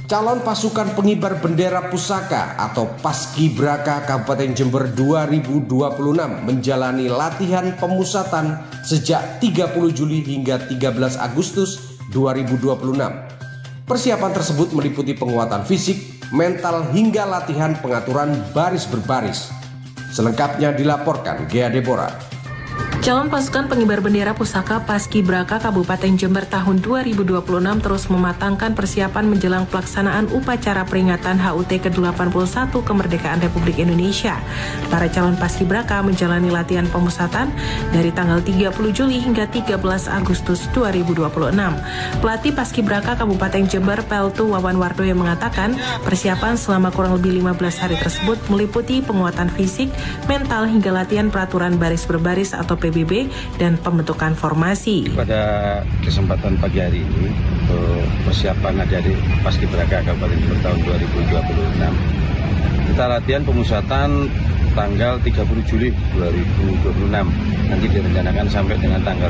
Calon pasukan pengibar bendera pusaka atau Paskibraka Kabupaten Jember 2026 menjalani latihan pemusatan sejak 30 Juli hingga 13 Agustus 2026. Persiapan tersebut meliputi penguatan fisik, mental hingga latihan pengaturan baris berbaris. Selengkapnya dilaporkan Gea Deborah. Calon pasukan pengibar bendera pusaka Paskibraka Kabupaten Jember tahun 2026 terus mematangkan persiapan menjelang pelaksanaan upacara peringatan HUT ke-81 kemerdekaan Republik Indonesia. Para calon Paskibraka menjalani latihan pemusatan dari tanggal 30 Juli hingga 13 Agustus 2026. Pelatih Paskibraka Kabupaten Jember Peltu Wawan Wardoyo mengatakan persiapan selama kurang lebih 15 hari tersebut meliputi penguatan fisik, mental hingga latihan peraturan baris berbaris atau PBB dan pembentukan formasi. Pada kesempatan pagi hari ini untuk persiapan adik-adik Paskibraka Kabupaten Jember tahun 2026, kita latihan pemusatan tanggal 30 Juli 2026. Nanti direncanakan sampai dengan tanggal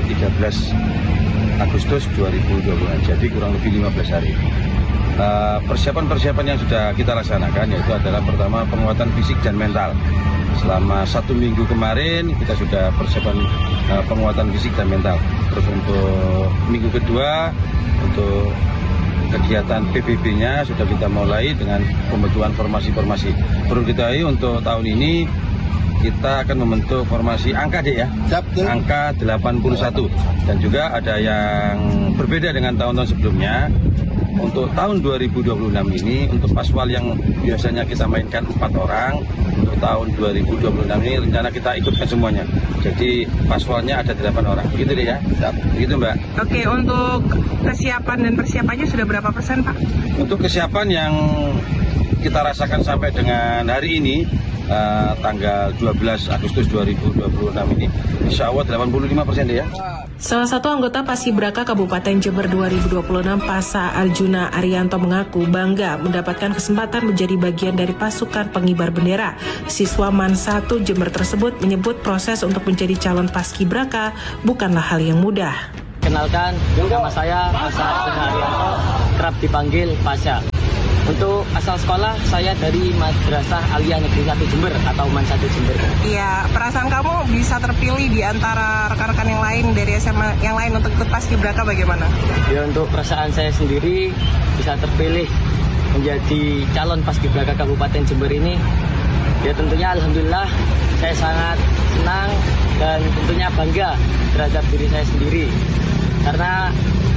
13 Agustus 2026. Jadi kurang lebih 15 hari. Persiapan-persiapan yang sudah kita laksanakan yaitu adalah pertama penguatan fisik dan mental. Selama 1 minggu kemarin kita sudah persiapan penguatan fisik dan mental. Terus untuk minggu kedua untuk kegiatan PBB-nya sudah kita mulai dengan pembentukan formasi-formasi. Perlu diketahui untuk tahun ini kita akan membentuk formasi angka ya, angka 81. Dan juga ada yang berbeda dengan tahun-tahun sebelumnya. Untuk tahun 2026 ini, untuk paswal yang biasanya kita mainkan 4 orang, untuk tahun 2026 ini rencana kita ikutkan semuanya. Jadi paswalnya ada 8 orang, begitu deh ya, begitu Mbak. Oke, untuk kesiapan dan persiapannya sudah berapa persen Pak? Untuk kesiapan yang kita rasakan sampai dengan hari ini, tanggal 12 Agustus 2026 ini, insya Allah 85% deh ya. Salah satu anggota Paskibraka Kabupaten Jember 2026, Pasa Arjuna Arianto mengaku bangga mendapatkan kesempatan menjadi bagian dari pasukan pengibar bendera. Siswa MAN 1 Jember tersebut menyebut proses untuk menjadi calon Paskibraka bukanlah hal yang mudah. Kenalkan, nama saya Pasa Arjuna Arianto, kerap dipanggil Pasha. Untuk asal sekolah, saya dari Madrasah Aliyah Negeri 1 Jember atau MAN 1 Jember. Iya, perasaan kamu bisa terpilih di antara rekan-rekan yang lain dari SMA yang lain untuk ikut Paskibraka bagaimana? Ya, untuk perasaan saya sendiri bisa terpilih menjadi calon Paskibraka Kabupaten Jember ini, ya tentunya alhamdulillah saya sangat senang dan tentunya bangga terhadap diri saya sendiri. Karena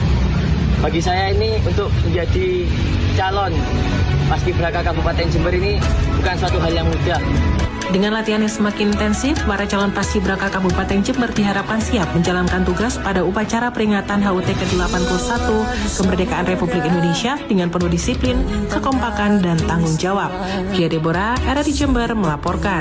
bagi saya ini untuk menjadi calon Paskibraka Kabupaten Jember ini bukan suatu hal yang mudah. Dengan latihan yang semakin intensif, para calon Paskibraka Kabupaten Jember diharapkan siap menjalankan tugas pada upacara peringatan HUT ke-81 kemerdekaan Republik Indonesia dengan penuh disiplin, kekompakan, dan tanggung jawab. Gea Deborah, RRI Jember melaporkan.